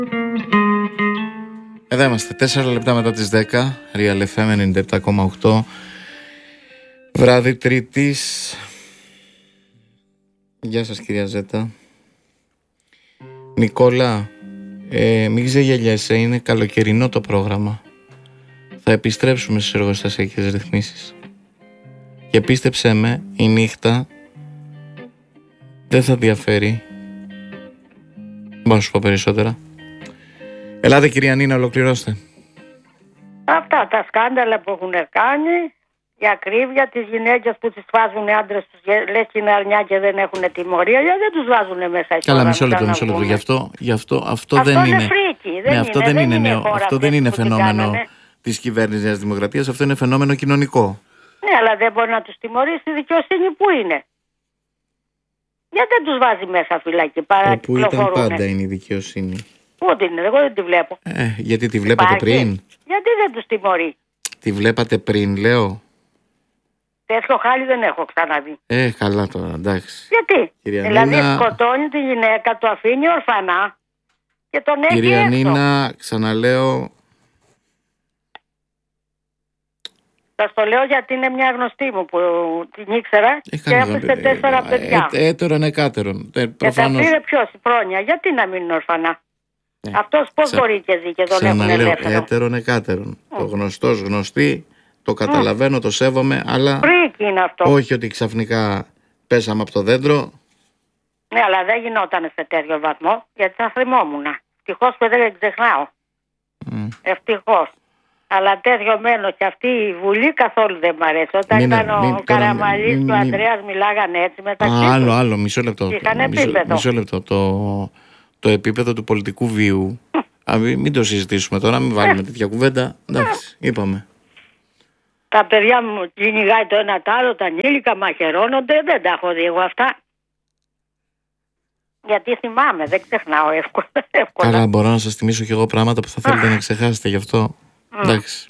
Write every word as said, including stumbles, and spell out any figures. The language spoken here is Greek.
Εδώ είμαστε, τέσσερα λεπτά μετά τις δέκα, Real εφ εμ ενενήντα επτά κόμμα οκτώ, βράδυ Τρίτης. Γεια σας κυρία Ζέτα. Νικόλα, ε, μην ξεγελιέσαι, είναι καλοκαιρινό το πρόγραμμα. Θα επιστρέψουμε στις εργοστασιακές ρυθμίσεις. Και πίστεψέ με, η νύχτα δεν θα διαφέρει. Μπορώ να σου πω περισσότερα. Ελάτε κυρία Νίνα, ολοκληρώστε. Αυτά τα σκάνδαλα που έχουν κάνει, η ακρίβεια, τις γυναίκες που τις βάζουν οι άντρες τους, λες και είναι αρνιά και δεν έχουν τιμωρία, γιατί δεν τους βάζουν μέσα. Καλά, μισό λεπτό, μισό λεπτό. Γι' αυτό, γι αυτό, αυτό, αυτό δεν είναι είναι. φρίκι, δεν ναι, είναι, αυτό δεν, δεν είναι, είναι νέο, αυτό δεν είναι φαινόμενο της κυβέρνησης Νέας Δημοκρατίας, αυτό είναι φαινόμενο κοινωνικό. Ναι, αλλά δεν μπορεί να τους τιμωρήσει η δικαιοσύνη που είναι. Γιατί δεν τους βάζει μέσα φυλακή, παρά Όπου ήταν πάντα είναι η δικαιοσύνη. Πού την είναι, εγώ δεν τη βλέπω. Ε, γιατί τη βλέπατε Υπάρχει. πριν. Γιατί δεν τους τιμωρεί. Τη βλέπατε πριν, λέω. Τέτοιο χάλι δεν έχω ξαναδεί. Ε, καλά τώρα, εντάξει. Γιατί. Κυρία δηλαδή Νίνα... σκοτώνει τη γυναίκα, το αφήνει ορφανά και τον έχει Κυρία έξω. Νίνα, ξαναλέω... Σας το λέω γιατί είναι μια γνωστή μου που την ήξερα ε, και έφεσε τέσσερα παιδιά. Ε, έτερον εκάτερον. Ε, προφανώς... Και τα πήρε ποιος, η πρόνοια. Γιατί να μείνουν ορφανά. Ε, Αυτός πώς ξα... μπορεί και ζει και τον έχουν ελεύθερο. Έτερον εκάτερον. Mm. Το γνωστός γνωστή, το καταλαβαίνω, mm. το σέβομαι, αλλά φρίκι είναι αυτό. Όχι ότι ξαφνικά πέσαμε από το δέντρο. Ναι, αλλά δεν γινόταν σε τέτοιο βαθμό, γιατί θα θυμόμουν. Ευτυχώς που δεν ξεχνάω. Mm. Ευτυχώς. Αλλά τέτοιο μένω και αυτή η Βουλή καθόλου δεν μ' αρέσει. Όταν μην, ήταν μην, ο Καραμαλής και ο Ανδρέας μιλάγανε έτσι μεταξύ τους. Άλλο, άλλο, μισό λεπτό. Είχαν μισό, επίπεδο. Μισό λεπτό. Το, το επίπεδο του πολιτικού βίου. Α, μην το συζητήσουμε τώρα, μην βάλουμε τέτοια κουβέντα. Εντάξει, είπαμε. Τα παιδιά μου κυνηγάει το ένα τ' άλλο, τα ανήλικα μαχαιρώνονται, δεν τα έχω δει εγώ αυτά. Γιατί θυμάμαι, δεν ξεχνάω εύκολα. Καλά, μπορώ να σας θυμίσω κι εγώ πράγματα που θα θέλετε να ξεχάσετε γι' αυτό. Mm. Εντάξει.